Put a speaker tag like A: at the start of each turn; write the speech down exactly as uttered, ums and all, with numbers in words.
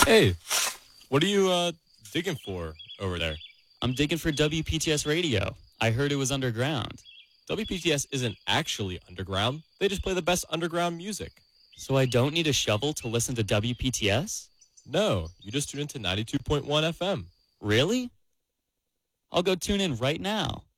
A: Hey, what are you uh digging for over there?
B: I'm digging for W P T S radio. I heard it was underground.
A: W P T S isn't actually underground. They just play the best underground music.
B: So I don't need a shovel to listen to W P T S?
A: No, you just tune into ninety-two point one F M.
B: Really? I'll go tune in right now.